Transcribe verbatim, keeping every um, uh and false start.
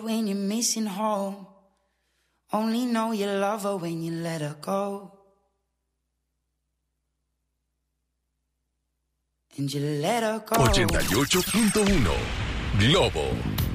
when you're missing home. Only know you love her when you let her go. And you let her go. ochenta y ocho punto uno Globo.